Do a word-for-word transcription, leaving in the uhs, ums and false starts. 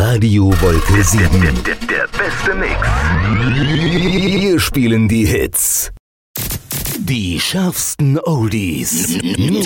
Radio Wolke sieben. Der, der, der beste Mix. Wir spielen die Hits. Die schärfsten Oldies.